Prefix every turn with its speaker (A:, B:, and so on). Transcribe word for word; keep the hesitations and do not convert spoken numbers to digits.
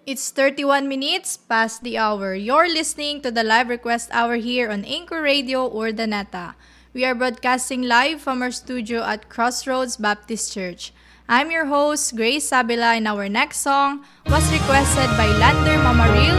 A: It's thirty-one minutes past the hour. You're listening to the live request hour here on Anchor Radio Urdaneta. We are broadcasting live from our studio at Crossroads Baptist Church. I'm your host, Grace Sabila, and our next song was requested by Lander Mamaril